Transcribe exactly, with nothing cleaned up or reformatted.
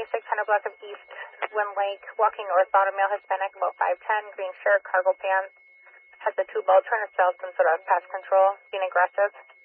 six hundred block of East Swim Lake, walking northbound, a male Hispanic, about five ten, green shirt, cargo pants, has a two-ball turn of some sort of pest control, being aggressive.